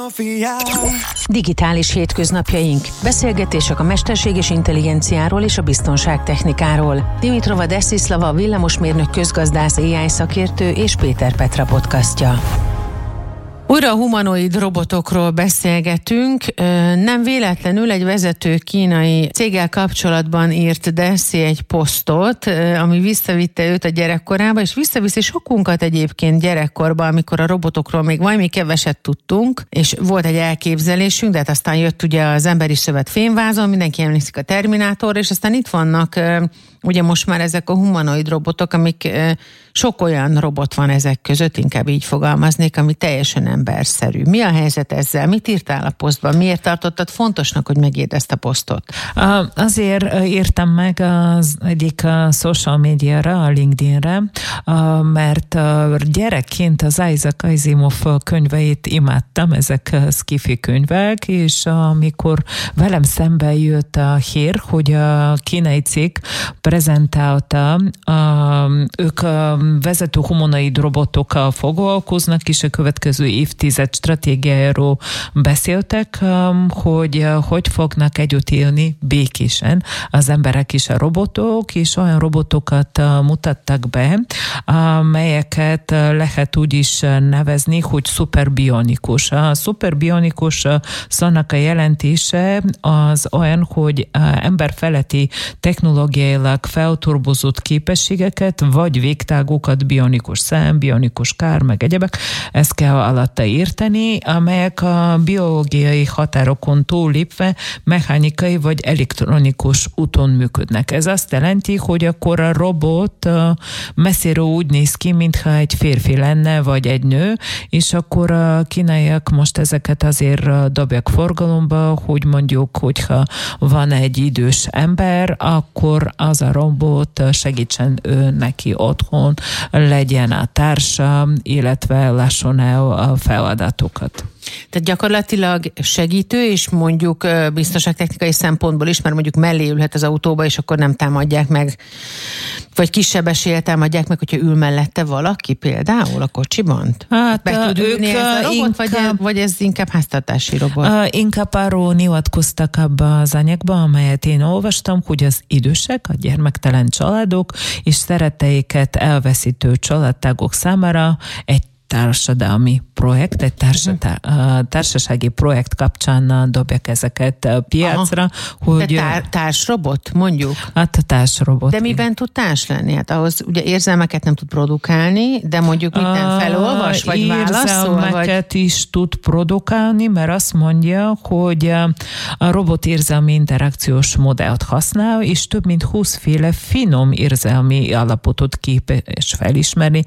Digitális hétköznapjaink. Beszélgetések a mesterséges intelligenciáról és a biztonságtechnikáról. Dimitrova Desislava villamosmérnök közgazdász AI szakértő és Péter Petra podcastja. Újra a humanoid robotokról beszélgetünk. Nem véletlenül egy vezető kínai céggel kapcsolatban írt Desi egy posztot, ami visszavitte őt a gyerekkorába, és visszaviszi sokunkat egyébként gyerekkorba, amikor a robotokról még valami keveset tudtunk, és volt egy elképzelésünk, de hát aztán jött ugye az Emberi Szövet fémvázon, mindenki emlékszik a Terminátorra, és aztán itt vannak ugye most már ezek a humanoid robotok, amik sok olyan robot van ezek között, inkább így fogalmaznék, ami teljesen emberszerű. Mi a helyzet ezzel? Mit írtál a posztban? Miért tartottad fontosnak, hogy megírd ezt a posztot? Azért írtam meg az egyik social médiára, a LinkedInre, mert gyerekként az Isaac Asimov könyveit imádtam, ezek sci-fi könyvek, és amikor velem szembe jött a hír, hogy a kínai cég prezentálta, ők vezető humanoid robotokkal foglalkoznak, és a következő évtized stratégiájáról beszéltek, hogy fognak együtt élni békésen az emberek és a robotok, és olyan robotokat mutattak be, melyeket lehet úgy is nevezni, hogy szuperbionikus. A szuperbionikus szónak a jelentése az olyan, hogy emberfeletti technológiailag felturbozott képességeket, vagy végtágokat, bionikus szem, bionikus kár, meg egyebek, ezt kell alatta érteni, amelyek a biológiai határokon túllépve mechanikai vagy elektronikus úton működnek. Ez azt jelenti, hogy akkor a robot messziről úgy néz ki, mintha egy férfi lenne, vagy egy nő, és akkor a kínaiak most ezeket azért dobják forgalomba, hogy mondjuk, hogyha van egy idős ember, akkor az a robot segítsen neki otthon, legyen a társa, illetve lásson el a feladatokat. Tehát gyakorlatilag segítő, és mondjuk biztonságtechnikai szempontból is, mert mondjuk mellé ülhet az autóba, és akkor nem támadják meg, vagy kisebb eséllyel támadják meg, hogyha ül mellette valaki például a kocsiban? Hát be tud ülni ez a robot, vagy ez inkább háztartási robot? Inkább arról nyilatkoztak abba az anyagba, amelyet én olvastam, hogy az idősek, a gyermektelen családok és szeretteiket elveszítő családtagok számára egy társadalmi projekt, egy társasági projekt kapcsán dobják ezeket piacra. Hogy társrobot, mondjuk? Hát társrobot. De miben tud társ lenni? Hát ahhoz ugye érzelmeket nem tud produkálni, de mondjuk minden felolvas, vagy válaszol? Érzelmeket is tud produkálni, mert azt mondja, hogy a robot érzelmi interakciós modellt használ, és több mint 20 féle finom érzelmi állapotot képes felismerni,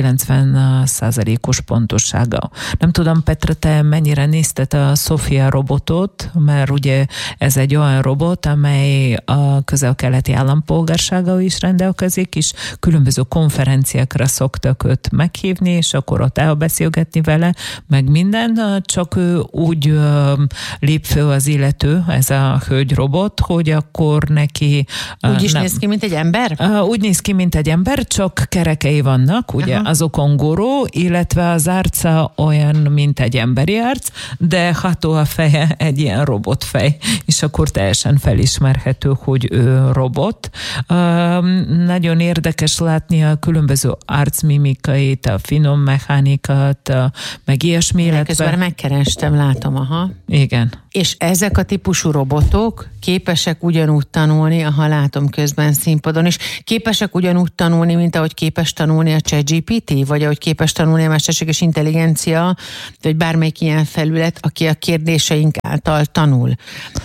90%-os pontossága. Nem tudom, Petra, te mennyire nézted a Sophia robotot, mert ugye ez egy olyan robot, amely a közel-keleti állampolgársággal is rendelkezik, és különböző konferenciákra szoktak őt meghívni, és akkor ott elbeszélgetni vele, meg minden, csak ő úgy lép föl az illető, ez a hölgy robot, hogy akkor neki... Úgy is néz ki, mint egy ember? Úgy néz ki, mint egy ember, csak kerekei vannak, ugye azokon goró, illetve az arca olyan, mint egy emberi arc, de ható a feje egy ilyen robotfej, és akkor teljesen felismerhető, hogy ő robot. Nagyon érdekes látni a különböző arcmimikait, a finom mechanikát, meg ilyesmi. Közben megkerestem, látom, aha. Igen. És ezek a típusú robotok képesek ugyanúgy tanulni, ha látom közben színpadon is, képesek ugyanúgy tanulni, mint ahogy képes tanulni a ChatGPT, vagy ahogy képes tanulni a mesterséges intelligencia, vagy bármelyik ilyen felület, aki a kérdéseink által tanul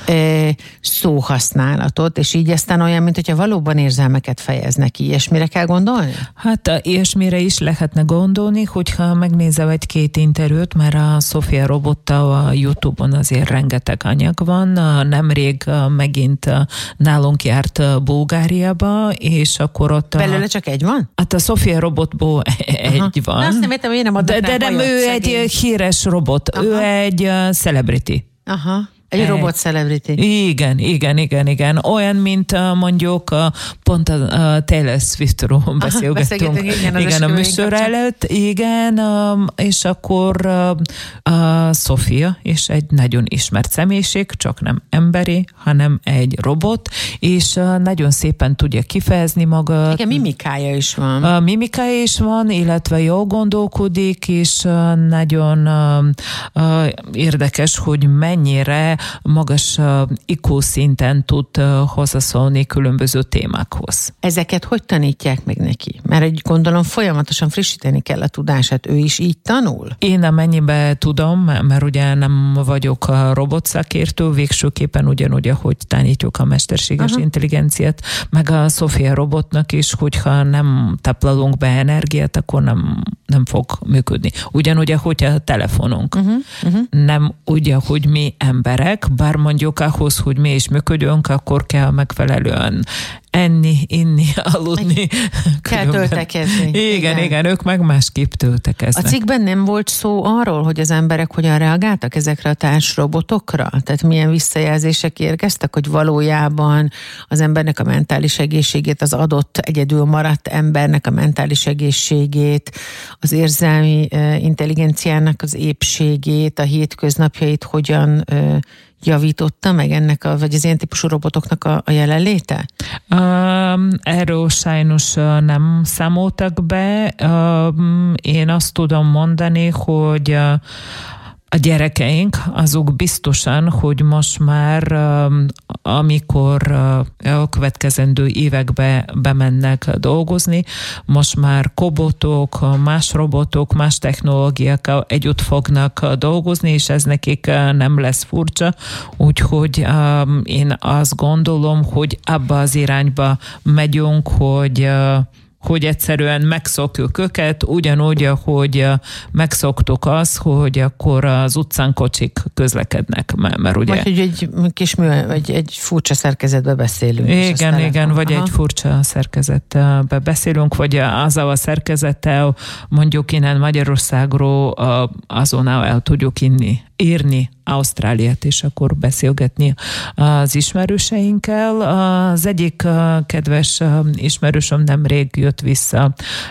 szóhasználatot, és így aztán olyan, mint hogyha valóban érzelmeket fejeznek ki. Ilyesmire kell gondolni? Hát ilyesmire is lehetne gondolni, hogyha megnézel egy-két interjút, mert a Sophia robottal a YouTube-on azért rengeteg anyag van. Nemrég megint nálunk járt Bulgáriába, és akkor ott... Belőle csak egy van? Hát a Sophia robotból egy van. Azt nem értem, hogy én nem adok de nem ő egy híres robot, ő egy celebrity. Aha. Egy robot celebrity. Igen. Olyan, mint mondjuk pont a Taylor Swiftról beszélgettünk. Igen, a műsor előtt. Igen, és akkor Sofia is egy nagyon ismert személyiség, csak nem emberi, hanem egy robot, és nagyon szépen tudja kifejezni magát. Igen, mimikája is van. Illetve jól gondolkodik, és nagyon érdekes, hogy mennyire magas IQ szinten tud hozzászólni különböző témákhoz. Ezeket hogy tanítják meg neki? Mert gondolom folyamatosan frissíteni kell a tudását. Ő is így tanul? Én amennyibe tudom, mert ugye nem vagyok a robotszakértő, végsőképpen ugyanúgy, ahogy tanítjuk a mesterséges intelligenciát, meg a Sofia robotnak is, hogyha nem táplálunk be energiát, akkor nem fog működni. Ugyanúgy, ahogy a telefonunk. Nem úgy, ahogy mi emberek, bár mondjuk ahhoz, hogy mi is működjünk, akkor kell megfelelően enni, inni, aludni. Kell töltekezni. Igen, ők meg másképp töltekeznek. A cikkben nem volt szó arról, hogy az emberek hogyan reagáltak ezekre a társrobotokra? Tehát milyen visszajelzések érkeztek, hogy valójában az embernek a mentális egészségét, az adott egyedül maradt embernek a mentális egészségét, az érzelmi intelligenciának az épségét, a hétköznapjait hogyan javította meg ennek, vagy az ilyen típusú robotoknak a jelenléte? Erről sajnos nem számoltak be. Én azt tudom mondani, hogy a gyerekeink, azok biztosan, hogy most már, amikor a következendő évekbe bemennek dolgozni, most már kobotok, más robotok, más technológiák együtt fognak dolgozni, és ez nekik nem lesz furcsa. Úgyhogy én azt gondolom, hogy abba az irányba megyünk, hogy egyszerűen megszokjuk őket, ugyanúgy, ahogy megszoktuk azt, hogy akkor az utcán kocsik közlekednek, mert ugye... Vagy hogy egy kis egy furcsa szerkezetbe beszélünk. Igen, vagy egy furcsa szerkezetbe beszélünk, vagy azzal a szerkezettel mondjuk innen Magyarországról azonnal el tudjuk írni Ausztráliát, és akkor beszélgetni az ismerőseinkkel. Az egyik kedves ismerősöm nemrég jött vissza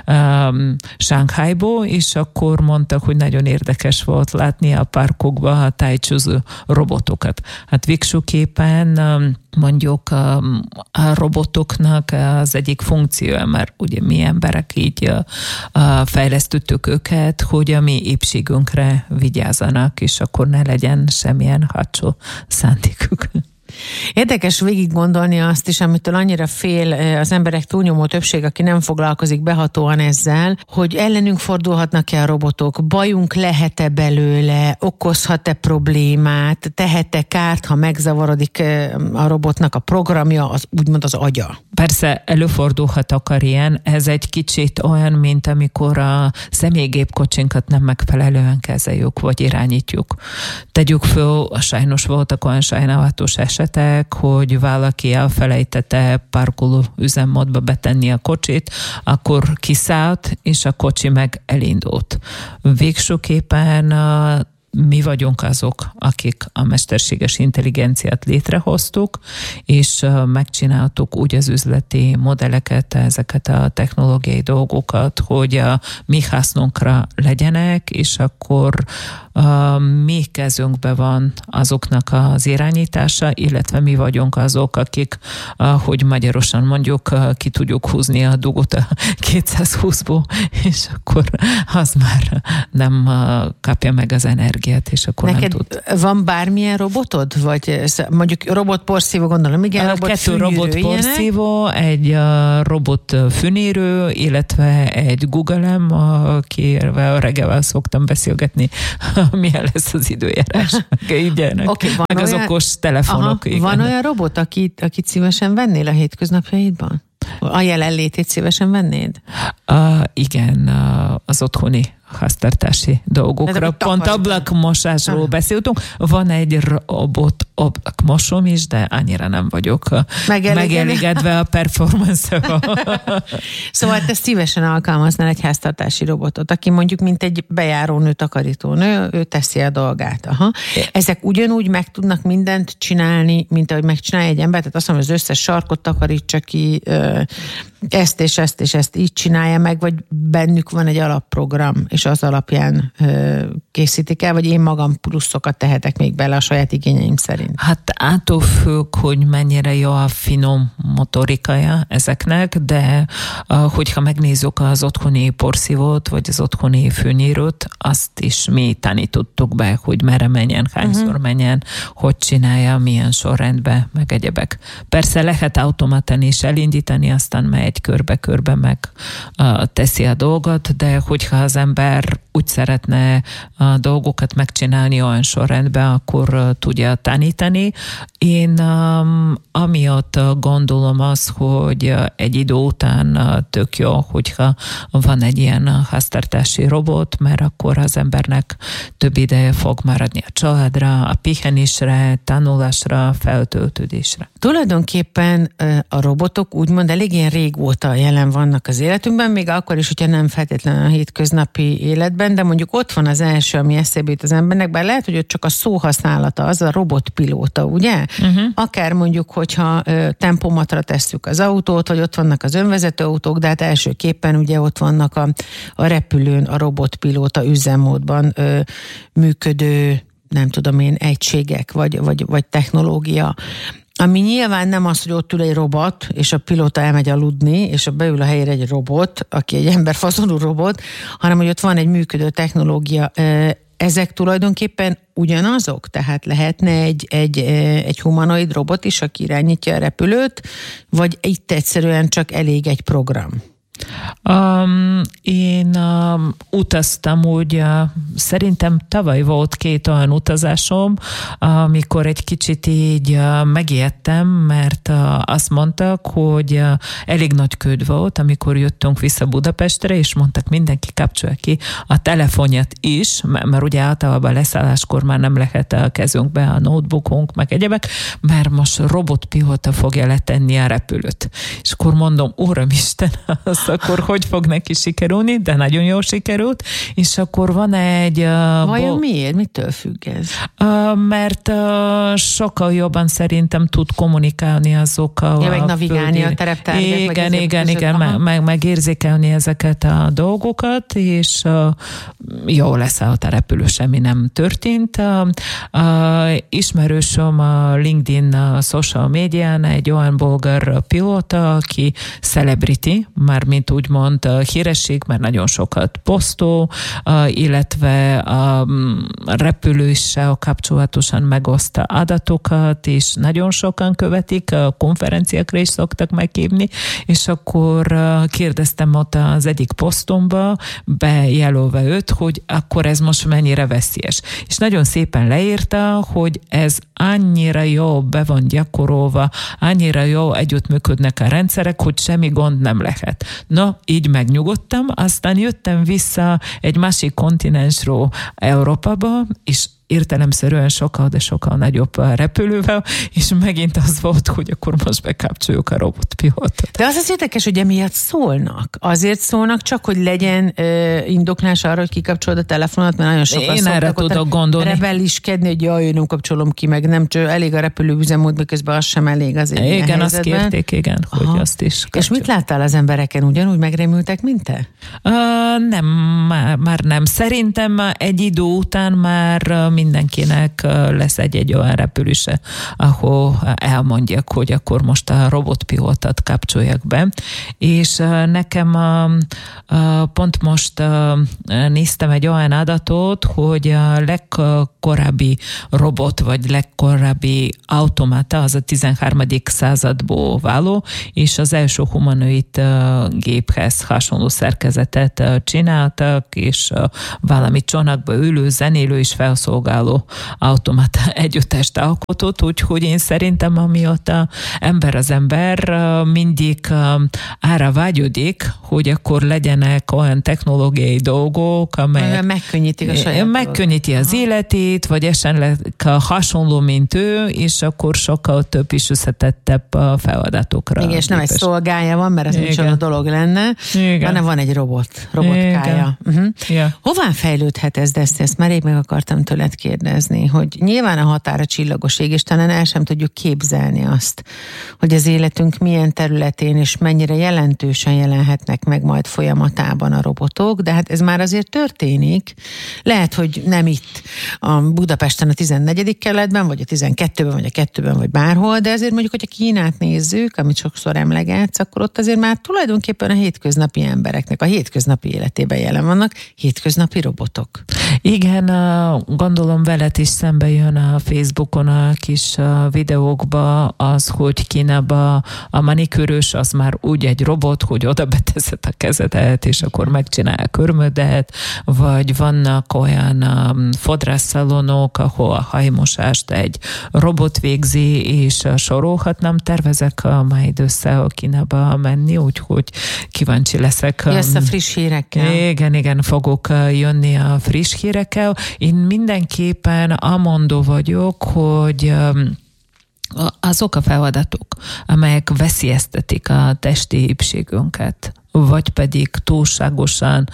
Shanghaiból, és akkor mondta, hogy nagyon érdekes volt látni a parkokban a tájcsúzó robotokat. Hát végsőképpen mondjuk a robotoknak az egyik funkciója, mert ugye mi emberek így fejlesztettük őket, hogy a mi épségünkre vigyázzanak, és akkor ne legyen semmilyen hátsó szándékuk. Érdekes végig gondolni azt is, amitől annyira fél az emberek túlnyomó többség, aki nem foglalkozik behatóan ezzel, hogy ellenünk fordulhatnak-e a robotok, bajunk lehet-e belőle, okozhat-e problémát, tehet-e kárt, ha megzavarodik a robotnak a programja, úgymond az agya. Persze előfordulhat akar ilyen, ez egy kicsit olyan, mint amikor a személygépkocsinkat nem megfelelően kezeljük, vagy irányítjuk. Tegyük föl, sajnos voltak olyan sajnálatos esetek, hogy valaki elfelejtette parkoló üzemmódba betenni a kocsit, akkor kiszállt, és a kocsi meg elindult. Végsőképpen mi vagyunk azok, akik a mesterséges intelligenciát létrehoztuk, és megcsináltuk úgy az üzleti modelleket, ezeket a technológiai dolgokat, hogy a mi hasznunkra legyenek, és akkor mi kezünkben van azoknak az irányítása, illetve mi vagyunk azok, akik, hogy magyarosan mondjuk, ki tudjuk húzni a dugot a 220-ból, és akkor az már nem kapja meg az energiát, és akkor neked nem tud. Van bármilyen robotod? Vagy mondjuk robotporszívó, gondolom, igen, Kettő robotporszívó, egy robotfűnérő, illetve egy Google-em, akivel reggelvel szoktam beszélgetni, milyen lesz az időjárás. Okay, meg az okos telefonok. Van olyan robot, akit szívesen vennél a hétköznapjaidban? A jelenlétét szívesen vennéd? Igen, az otthoni háztartási dolgokra. Pont ablakmosásról beszéltünk. Van egy robot mosom is, de annyira nem vagyok megelégedve a performance-val. Szóval te szívesen alkalmaznál egy háztartási robotot, aki mondjuk mint egy bejárónő, takarítónő, ő teszi a dolgát. Aha. Ezek ugyanúgy meg tudnak mindent csinálni, mint ahogy megcsinálja egy ember, tehát azt mondom, az összes sarkot takarítsa ki, ezt és ezt és ezt így csinálja meg, vagy bennük van egy alapprogram, és az alapján készítik el, vagy én magam pluszokat tehetek még bele a saját igényeim szerint? Hát attól függ, hogy mennyire jó a finom motorikája ezeknek, de hogyha megnézzük az otthoni porszívót, vagy az otthoni fűnyírót, azt is mi tanítottuk be, hogy merre menjen, hányszor menjen, hogy csinálja, milyen sorrendben, meg egyebek. Persze lehet automatán is elindítani, aztán megy körbe-körbe meg teszi a dolgot, de hogyha az ember úgy szeretne a dolgokat megcsinálni olyan sorrendben, akkor tudja tanítani. Én amiatt gondolom az, hogy egy idő után tök jó, hogyha van egy ilyen háztartási robot, mert akkor az embernek több ideje fog maradni a családra, a pihenésre, tanulásra, feltöltődésre. Tulajdonképpen a robotok úgymond elég ilyen régóta jelen vannak az életünkben, még akkor is, hogyha nem feltétlenül a hétköznapi életben, de mondjuk ott van az első, ami eszébe jut az embernek, bár lehet, hogy ott csak a szó használata, az a robotpilóta, ugye? Akár mondjuk, hogyha tempomatra tesszük az autót, vagy ott vannak az önvezető autók, de hát elsőképpen ugye ott vannak a repülőn a robotpilóta üzemmódban működő, nem tudom én, egységek, vagy technológia. Ami nyilván nem az, hogy ott ül egy robot, és a pilóta elmegy aludni, és beül a helyére egy robot, aki egy emberfaszonú robot, hanem hogy ott van egy működő technológia. Ezek tulajdonképpen ugyanazok? Tehát lehetne egy humanoid robot is, aki irányítja a repülőt, vagy itt egyszerűen csak elég egy program? Én utaztam úgy, szerintem tavaly volt 2 olyan utazásom, amikor egy kicsit így megijedtem, mert azt mondtak, hogy elég nagy köd volt, amikor jöttünk vissza Budapestre, és mondtak, mindenki kapcsolja ki a telefonját is, mert ugye általában leszálláskor már nem lehet a kezünkbe a notebookunk, meg egyebek, mert most robotpilóta fogja letenni a repülőt. És akkor mondom, Uramisten, akkor hogy fog neki sikerülni, de nagyon jól sikerült, és akkor van egy... Vajon miért? Mitől függ ez? Mert sokkal jobban szerintem tud kommunikálni azokkal. Ja, meg navigálni a tereptárgyak. Igen, meg érzékelni ezeket a dolgokat, és jó leszállt a repülő, semmi nem történt. Ismerősöm a LinkedIn a social médián egy olyan bolgár pilóta, aki celebrity, mármint úgymond híresség, mert nagyon sokat posztol, illetve a repüléssel kapcsolatosan megoszta adatokat, és nagyon sokan követik, a konferenciákra is szoktak meghívni, és akkor kérdeztem ott az egyik posztomba, bejelölve őt, hogy akkor ez most mennyire veszélyes. És nagyon szépen leírta, hogy ez annyira jó be van gyakorolva, annyira jó együttműködnek a rendszerek, hogy semmi gond nem lehet. Na, így megnyugodtam, aztán jöttem vissza egy másik kontinensről Európába, és értelemszerűen sokkal, de sokkal nagyobb repülővel, és megint az volt, hogy akkor most bekapcsoljuk a robotpilótot. De az érdekes, hogy emiatt szólnak. Azért szólnak csak, hogy legyen indoklás arra, hogy kikapcsolod a telefonot, mert nagyon sokan én erre tudok gondolni. Rebelliskedni, hogy jaj, nem kapcsolom ki, meg nem elég a repülő üzemmód, miközben az sem elég az én igen, azt kérték, igen, hogy azt is kapcsol. És mit láttál az embereken? Ugyanúgy megrémültek, mint te? Nem, már nem. Szerintem egy idő után már mindenkinek lesz egy olyan repülése, ahol elmondják, hogy akkor most a robotpilótát kapcsolják be. És nekem pont most néztem egy olyan adatot, hogy a legkorábbi robot, vagy legkorábbi automata az a 13. századból váló, és az első humanoid géphez hasonló szerkezetet csináltak, és valami csónakba ülő, zenélő és felszolgáló szolgáló automata együttest alkotott, úgyhogy én szerintem amióta ember az ember mindig arra vágyódik, hogy akkor legyenek olyan technológiai dolgok, amelyek megkönnyíti az életét, vagy esetleg hasonló, mint ő, és akkor sokkal több és összetettebb feladatokra. Igen, és nem egy szolgája van, mert ez micsoda dolog lenne, hanem van egy robotkája. Yeah. Hová fejlődhet ez, de ezt már rég meg akartam tőled kérdezni, hogy nyilván a határa csillagos ég, és talán el sem tudjuk képzelni azt, hogy az életünk milyen területén és mennyire jelentősen jelenhetnek meg majd folyamatában a robotok, de hát ez már azért történik. Lehet, hogy nem itt a Budapesten a 14. kerületben, vagy a 12-ben, vagy a 2-ben, vagy bárhol, de azért mondjuk, hogy a Kínát nézzük, amit sokszor emlegetsz, akkor ott azért már tulajdonképpen a hétköznapi embereknek a hétköznapi életében jelen vannak hétköznapi robotok. Igen, gondolom veled is szembe jön a Facebookon a kis videókba az, hogy Kínában a manikűrös az már úgy egy robot, hogy oda beteszed a kezedet, és akkor megcsinál a körmödet, vagy vannak olyan fodrásszalonok, ahol a hajmosást egy robot végzi, és sorolhatnám, tervezek majd össze a Kínába menni, úgyhogy kíváncsi leszek. Jössz a friss hírekkel. Igen, fogok jönni a friss hírekkel. Én mindenképpen amondó vagyok, hogy azok a feladatok, amelyek veszélyeztetik a testi épségünket, vagy pedig túlságosan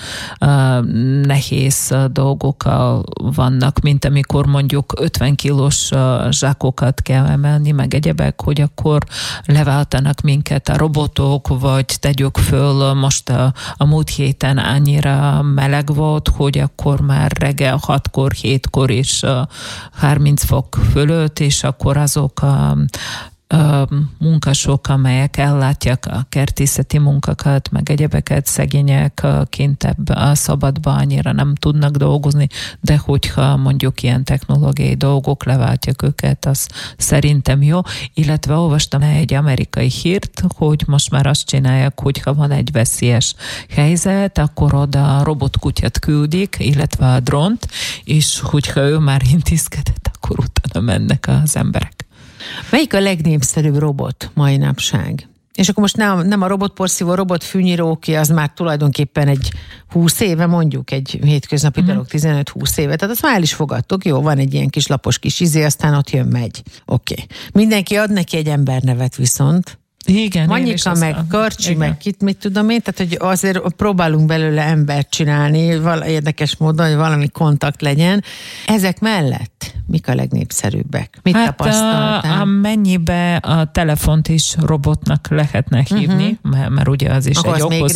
nehéz dolgok vannak, mint amikor mondjuk 50 kilós zsákokat kell emelni, meg egyebek, hogy akkor leváltanak minket a robotok, vagy tegyük föl, most a múlt héten annyira meleg volt, hogy akkor már reggel 6-kor, 7-kor is 30 fok fölött, és akkor azok a munkások, amelyek ellátják a kertészeti munkákat, meg egyebeket, szegények kint a szabadba annyira nem tudnak dolgozni, de hogyha mondjuk ilyen technológiai dolgok leváltják őket, az szerintem jó. Illetve olvastam egy amerikai hírt, hogy most már azt csinálják, hogyha van egy veszélyes helyzet, akkor oda robotkutyát küldik, illetve a drónt, és hogyha ő már intézkedett, akkor utána mennek az emberek. Melyik a legnépszerűbb robot mai napság? És akkor most nem a robotporszívó, robotfűnyíróki, az már tulajdonképpen egy 20 éve mondjuk, egy hétköznapi dolog, 15-20 éve. Tehát azt már el is fogadtok, jó, van egy ilyen kis lapos kis aztán ott jön-megy. Oké. Mindenki ad neki egy embernevet viszont. Igen, Manyika, meg Karcsi, meg mit tudom én, tehát hogy azért próbálunk belőle embert csinálni, érdekes módon, hogy valami kontakt legyen. Ezek mellett mik a legnépszerűbbek? Mit tapasztaltál? Mennyibe a telefont is robotnak lehetne hívni, mert ugye az is akkor egy okos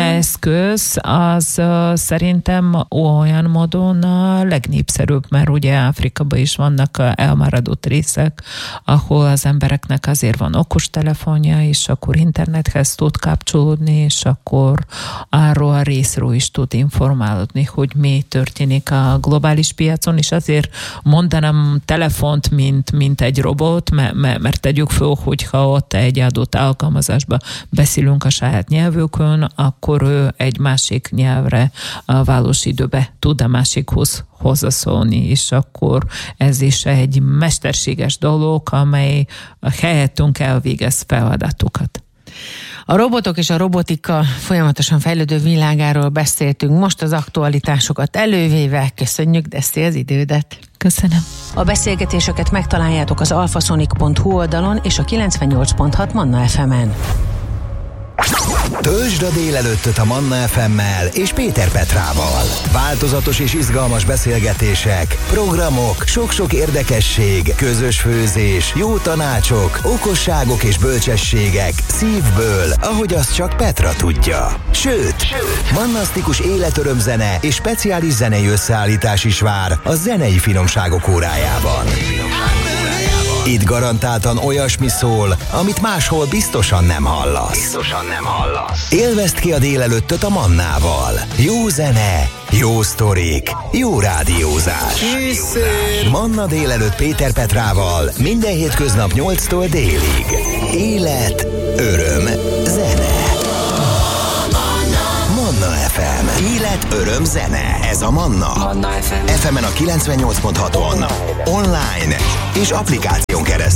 eszköz, az szerintem olyan módon a legnépszerűbb, mert ugye Afrikában is vannak elmaradott részek, ahol az embereknek azért van okos telefonja, és akkor internethez tud kapcsolódni, és akkor arról a részről is tud informálódni, hogy mi történik a globális piacon, és azért mondanám telefont, mint egy robot, mert tegyük föl, hogyha ott egy adott alkalmazásban beszélünk a saját nyelvükön, akkor ő egy másik nyelvre a valós időben tud a másikhoz hozzászólni, és akkor ez is egy mesterséges dolog, amely helyettünk elvégez feladatokat. A robotok és a robotika folyamatosan fejlődő világáról beszéltünk, most az aktualitásokat elővéve. Köszönjük, Deszi, az idődet. Köszönöm. A beszélgetéseket megtaláljátok az alfasonic.hu oldalon és a 98.6 Manna FM-en. Töltsd a délelőttöt a Manna FM-mel és Péter Petrával. Változatos és izgalmas beszélgetések, programok, sok-sok érdekesség, közös főzés, jó tanácsok, okosságok és bölcsességek szívből, ahogy azt csak Petra tudja. Sőt, mannasztikus életörömzene és speciális zenei összeállítás is vár a zenei finomságok órájában. Itt garantáltan olyasmi szól, amit máshol biztosan nem hallasz. Élvezd ki a délelőttöt a Mannával. Jó zene, jó sztorik, jó rádiózás. Manna délelőtt Péter Petrával minden hétköznap 8-tól délig. Élet, öröm, zene. Manna FM. Élet, élet, öröm, zene. Ez a Manna. FM-en a 98.6-on. Online és applikáción keresztül.